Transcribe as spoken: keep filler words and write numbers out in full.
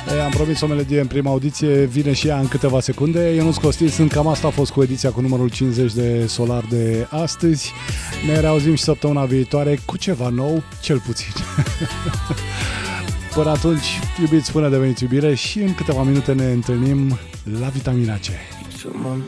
Am promis o melodie în prima audiție, vine și ea în câteva secunde. Ionuț Costin sunt, cam asta a fost cu ediția cu numărul cincizeci de Solar de astăzi. Ne reauzim și săptămâna viitoare cu ceva nou, cel puțin. Până atunci, iubiți până deveniți iubire și în câteva minute ne întâlnim la Vitamina C.